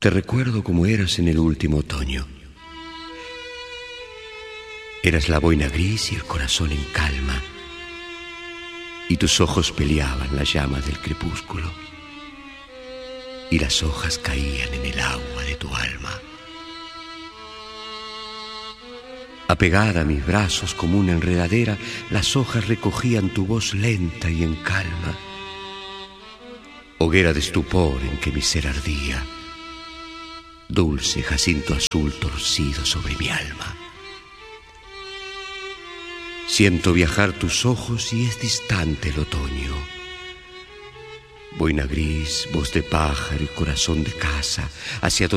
Te recuerdo como eras en el último otoño. Eras la boina gris y el corazón en calma, y tus ojos peleaban las llamas del crepúsculo, y las hojas caían en el agua de tu alma. Apegada a mis brazos como una enredadera, las hojas recogían tu voz lenta y en calma, hoguera de estupor en que mi ser ardía, dulce jacinto azul torcido sobre mi alma. Siento viajar tus ojos y es distante el otoño. Boina gris, voz de pájaro y corazón de casa, hacia